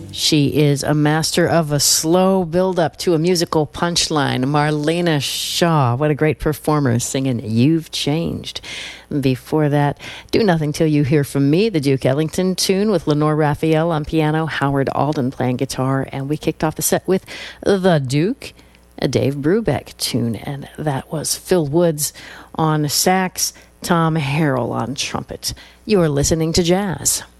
She is a master of a slow build-up to a musical punchline. Marlena Shaw, what a great performer, singing You've Changed. Before that, Do Nothing Till You Hear From Me, the Duke Ellington tune with Lenore Raphael on piano, Howard Alden playing guitar, and we kicked off the set with The Duke, a Dave Brubeck tune, and that was Phil Woods on sax, Tom Harrell on trumpet. You're listening to jazz.